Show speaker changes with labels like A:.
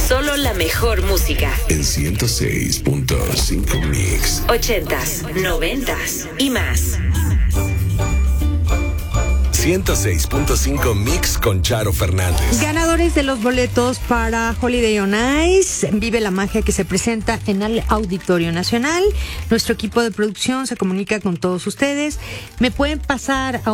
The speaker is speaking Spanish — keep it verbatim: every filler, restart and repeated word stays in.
A: Solo la mejor música.
B: En ciento seis punto cinco Mix.
A: Ochentas, noventas y más.
B: ciento seis punto cinco Mix con Charo Fernández.
C: Ganadores de los boletos para Holiday on Ice, Vive la Magia, que se presenta en el Auditorio Nacional. Nuestro equipo de producción se comunica con todos ustedes. Me pueden pasar a